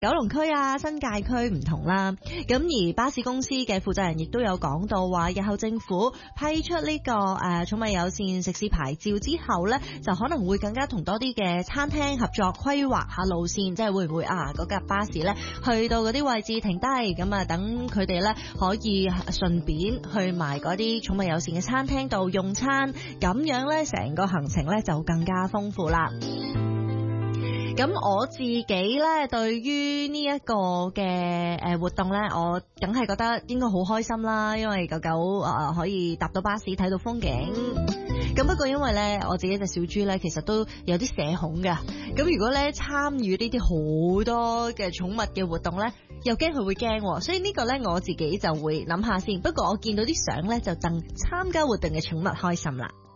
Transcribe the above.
九龍區啊、新界區唔同啦。咁而巴士公司嘅負責人亦都有講到話，日後政府批出呢個寵物友善食肆牌照之後呢，就可能會更加同多啲嘅餐廳合作，規劃下路線，即係會唔會嗰架巴士呢去到嗰啲位置停低，咁啊等佢哋呢可以順便去埋嗰啲寵物友善嘅餐廳度用餐，咁樣呢成個行程呢就更加豐富啦。咁我自己咧，對於呢一個嘅活動咧，我梗係覺得應該好開心啦，因為狗狗可以搭到巴士睇到風景。咁不過因為咧，我自己隻小豬咧，其實都有啲社恐㗎。咁如果咧參與呢啲好多嘅寵物嘅活動咧，又驚佢會驚，所以呢個咧我自己就會諗下先。不過我見到啲相咧，就戥參加活動嘅寵物開心啦。